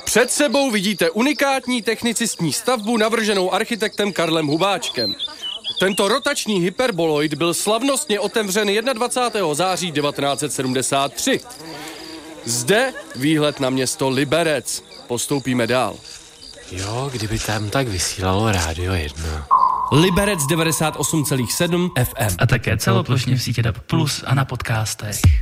Před sebou vidíte unikátní technicistní stavbu navrženou architektem Karlem Hubáčkem. Tento rotační hyperboloid byl slavnostně otevřen 21. září 1973. Zde výhled na město Liberec. Postoupíme dál. Jo, kdyby tam tak vysílalo Rádio 1. Liberec 98,7 FM. A také celoplošně v sítě DAB+ a na podcastech.